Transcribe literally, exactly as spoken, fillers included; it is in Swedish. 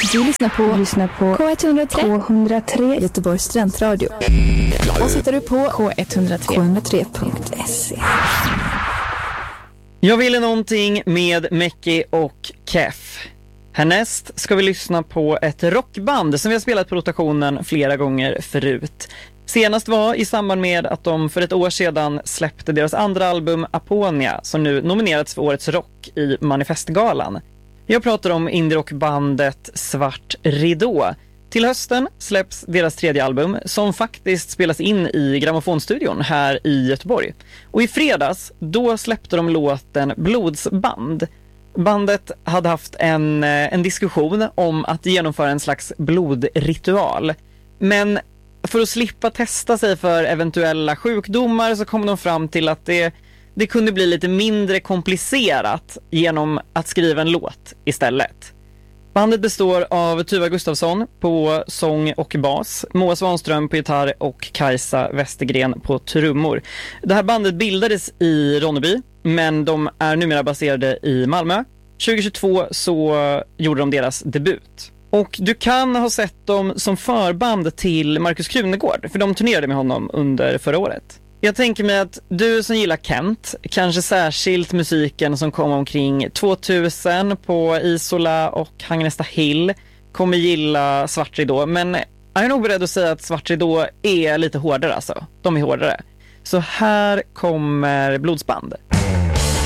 Du lyssnar på, Du lyssnar på K ett noll tre K ett noll tre Göteborgs studentradio. Och sitter du på K ett noll tre K ett noll tre punkt se. Jag ville någonting med Mäcki och Kef. Härnäst ska vi lyssna på ett rockband som vi har spelat på rotationen flera gånger förut. Senast var i samband med att de för ett år sedan släppte deras andra album Aponia, som nu nominerats för Årets Rock i Manifestgalan. Jag pratar om indie-rockbandet Svart Ridå. Till hösten släpps deras tredje album som faktiskt spelas in i Grammofonstudion här i Göteborg. Och i fredags, då släppte de låten Blodsband. Bandet hade haft en, en diskussion om att genomföra en slags blodritual. Men för att slippa testa sig för eventuella sjukdomar så kom de fram till att det, det kunde bli lite mindre komplicerat genom att skriva en låt istället. Bandet består av Tuva Gustafsson på sång och bas, Moa Svanström på gitarr och Kajsa Westergren på trummor. Det här bandet bildades i Ronneby, men de är numera baserade i Malmö. tjugohundratjugotvå så gjorde de deras debut. Och du kan ha sett dem som förband till Markus Krunegård, för de turnerade med honom under förra året. Jag tänker mig att du som gillar Kent, kanske särskilt musiken som kom omkring tvåtusen på Isola och Hagnesta Hill, kommer gilla Svart Ridå. Men jag är nog beredd att säga att Svart Ridå är lite hårdare alltså. De är hårdare. Så här kommer Blodsband.